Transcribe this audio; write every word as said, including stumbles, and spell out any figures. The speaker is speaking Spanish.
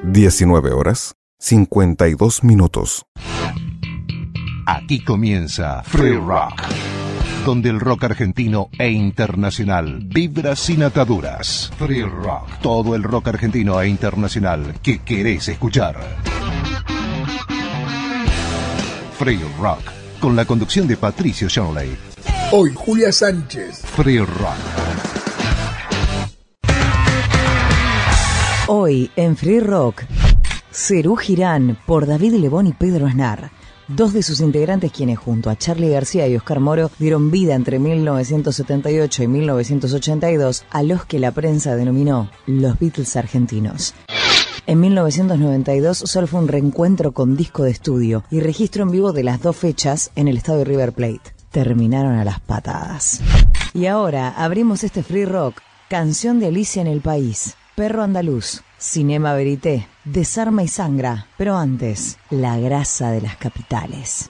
diecinueve horas, cincuenta y dos minutos. Aquí comienza Free Rock, donde el rock argentino e internacional vibra sin ataduras. Free Rock, todo el rock argentino e internacional que querés escuchar. Free Rock, con la conducción de Patricio Shanley. Hoy, Julia Sánchez. Free Rock. Hoy, en Free Rock, Serú Girán, por David Lebón y Pedro Aznar. Dos de sus integrantes quienes junto a Charly García y Oscar Moro dieron vida entre mil novecientos setenta y ocho y mil novecientos ochenta y dos a los que la prensa denominó los Beatles argentinos. En mil novecientos noventa y dos solo fue un reencuentro con disco de estudio y registro en vivo de las dos fechas en el estadio River Plate. Terminaron a las patadas. Y ahora abrimos este Free Rock, canción de Alicia en el País, Perro Andaluz, Cinema Verité, Desarma y Sangra, pero antes, la grasa de las capitales.